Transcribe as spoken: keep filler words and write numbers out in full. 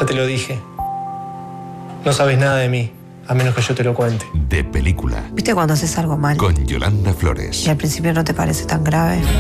Ya te lo dije. No sabes nada de mí, a menos que yo te lo cuente. De película. ¿Viste cuando haces algo mal? Con Yolanda Flores. Y al principio no te parece tan grave.